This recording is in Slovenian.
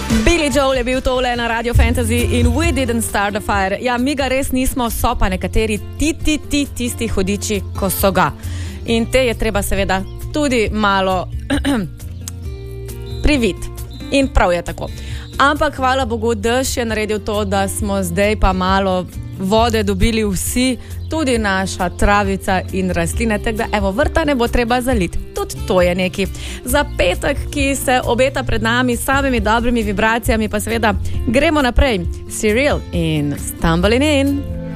Billy Joel je bil tole na Radio Fantasy in We Didn't Start the Fire. Ja, mi ga res nismo, so pa nekateri tisti hudiči, ko so ga. In te je treba seveda tudi malo priviti. In prav je tako. Ampak hvala Bogu, dež je naredil to, da smo zdaj pa malo vode dobili vsi, tudi naša travica in rastline, tako da evo, vrta ne bo treba zaliti. Tudi to je neki. Za petek, ki se obeta pred nami s samimi dobrimi vibracijami, pa seveda gremo naprej. Cyril in Stumbling In.